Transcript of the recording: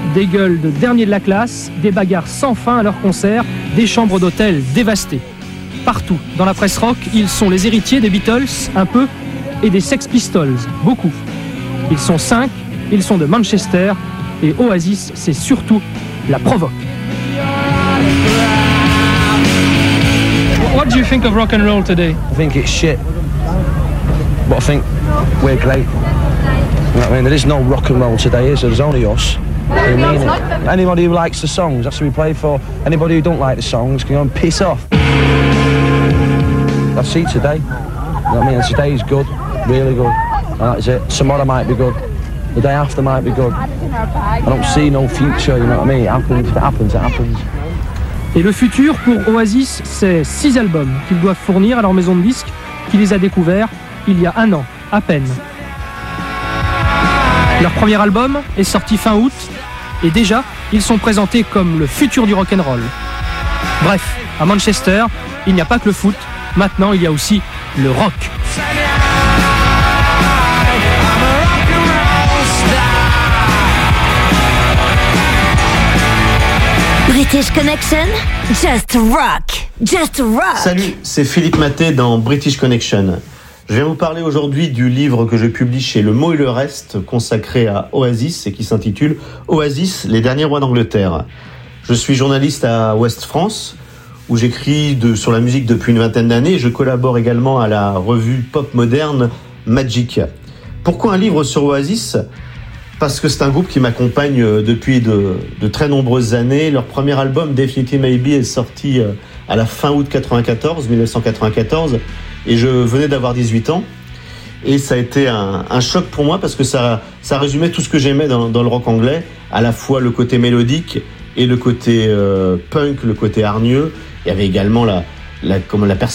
Des gueules de dernier de la classe, des bagarres sans fin à leurs concerts, des chambres d'hôtel dévastées. Partout, dans la presse rock, ils sont les héritiers des Beatles, un peu, et des Sex Pistols, beaucoup. Ils sont 5, ils sont de Manchester, et Oasis, c'est surtout la provoque. What do you think of rock and roll today? I think it's shit, but I think we're great. You know what I mean? There is no rock and roll today, is there? There's only us. I mean it. Anybody who likes the songs, that's who we play for. Anybody who don't like the songs can go and piss off. I see today. You know what I mean? Today's good, really good. And that's it. Tomorrow might be good. The day after might be good. I don't see no future, you know what I mean? It happens, if it happens, it happens. Et le futur pour Oasis, c'est 6 albums qu'ils doivent fournir à leur maison de disques qui les a découverts il y a 1 an, à peine. Leur premier album est sorti fin août et déjà, ils sont présentés comme le futur du rock'n'roll. Bref, à Manchester, il n'y a pas que le foot, maintenant il y a aussi le rock. British Connection, just rock, just rock. Salut, c'est Philippe Maté dans British Connection. Je viens vous parler aujourd'hui du livre que je publie chez Le Mot et le Reste, consacré à Oasis et qui s'intitule Oasis, les derniers rois d'Angleterre. Je suis journaliste à Ouest France, où j'écris sur la musique depuis une vingtaine d'années. Je collabore également à la revue pop moderne Magic. Pourquoi un livre sur Oasis ? Parce que c'est un groupe qui m'accompagne depuis de très nombreuses années. Leur premier album, Definitely Maybe, est sorti à la fin août 1994, et je venais d'avoir 18 ans. Et ça a été un choc pour moi parce que ça résumait tout ce que j'aimais dans le rock anglais, à la fois le côté mélodique et le côté punk, le côté hargneux. Il y avait également la